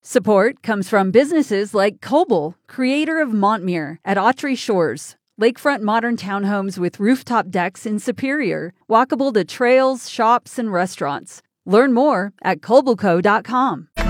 Support comes from businesses like Koble, creator of Montmere at Autry Shores, lakefront modern townhomes with rooftop decks in Superior, walkable to trails, shops, and restaurants. Learn more at kobleco.com.